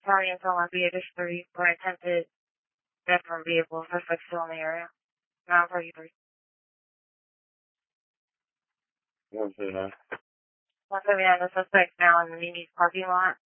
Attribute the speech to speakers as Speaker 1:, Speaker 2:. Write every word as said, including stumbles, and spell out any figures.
Speaker 1: County until Lafayette three for an attempted theft from vehicle. Suspect still in the area. nine thirty-three.
Speaker 2: one seventy-nine.
Speaker 1: one seventy-nine, the suspect now in the Mimi's parking lot.